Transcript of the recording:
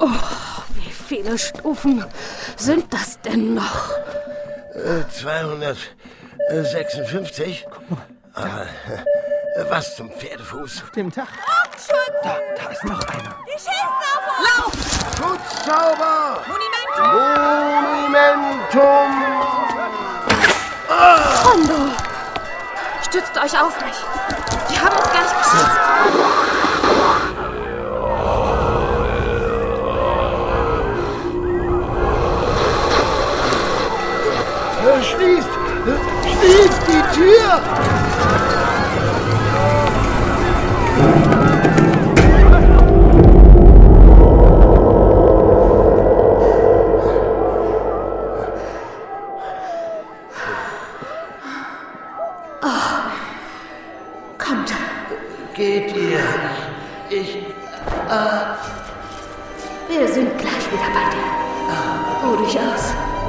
Wie viele Stufen sind das denn noch? 256. Aber was zum Pferdefuß? Auf dem Dach. Da ist noch einer. Die schießen auf uns! Lauf! Schutzzauber! Monumentum! Monumentum! Rondo! Stützt euch auf mich. Sie haben es gleich geschafft. Schließt die Tür! Kommt. Geht ihr? Wir sind gleich wieder bei dir. Ruh dich aus.